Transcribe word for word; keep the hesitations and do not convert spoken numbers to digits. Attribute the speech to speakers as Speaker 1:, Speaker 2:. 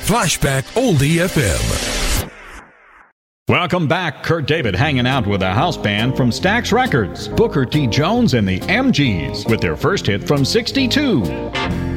Speaker 1: Flashback Oldie F M.
Speaker 2: Welcome back. Kurt David hanging out with a house band from Stax Records, Booker T. Jones and the M Gs with their first hit from sixty-two.